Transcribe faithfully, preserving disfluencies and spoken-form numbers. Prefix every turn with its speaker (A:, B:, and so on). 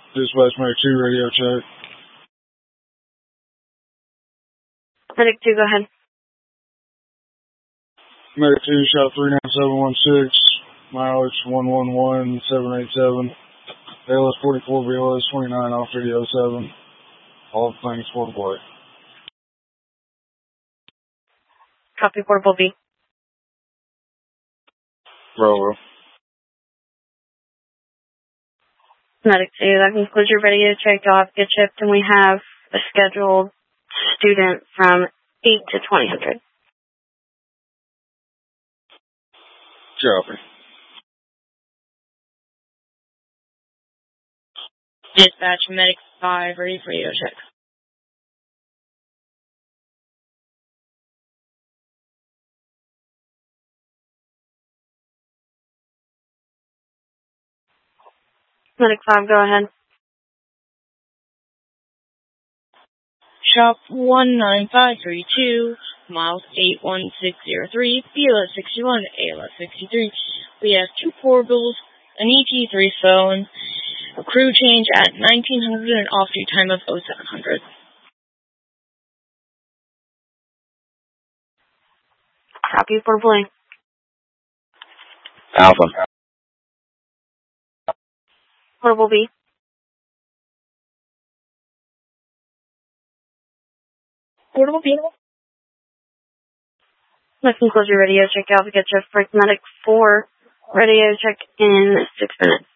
A: Dispatch Medic two, radio check.
B: Medic two, go ahead.
A: Medic two, shot three nine seven one six, mileage one one one seven eight seven, A L S forty-four, B L S twenty-nine, off duty oh seven, all things portable.
B: Copy, portable B.
A: Bravo.
B: Medic two, that concludes your radio check. You'll have to get shipped, and we have a scheduled student from eight to twenty hundred.
A: Copy.
C: Dispatch Medic five, ready for radio check.
B: Medic five, go ahead.
C: Shop one nine five three two, miles eight one six zero three, B L S sixty-one, A L S sixty-three. We have two portables, an E T three phone, a crew change at nineteen hundred, and off-duty time of oh seven hundred.
B: Copy, portable A.
A: Alpha.
B: Portable B.
C: Portable B.
B: That concludes your radio check. You'll have to get your Medic four radio check in six minutes.